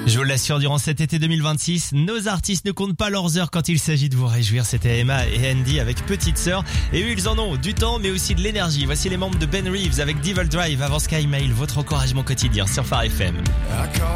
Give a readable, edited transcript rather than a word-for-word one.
Je vous l'assure, durant cet été 2026, nos artistes ne comptent pas leurs heures quand il s'agit de vous réjouir. C'était Emma et Andy avec Petite Sœur. Et eux, ils en ont du temps, mais aussi de l'énergie. Voici les membres de Ben Reeves avec Devil Drive avant Sky Mail, votre encouragement quotidien sur Phare FM.